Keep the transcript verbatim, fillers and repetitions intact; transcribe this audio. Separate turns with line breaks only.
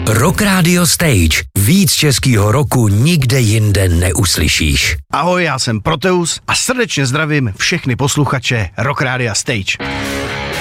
Rock Radio Stage. Víc českýho roku nikde jinde neuslyšíš.
Ahoj, já jsem Proteus a srdečně zdravím všechny posluchače Rock Radio Stage.